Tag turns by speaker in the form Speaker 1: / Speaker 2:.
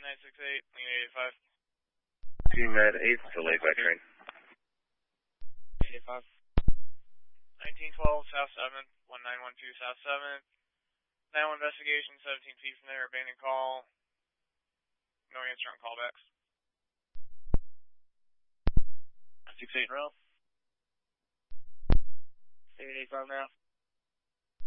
Speaker 1: 968, Lima 85.
Speaker 2: Med 8, delayed by train.
Speaker 1: 85. 1912, South 7, 1912, South 7. 9-1 investigation, 17 feet from there, abandoned call. No answer on callbacks. 68 in row. 885 now.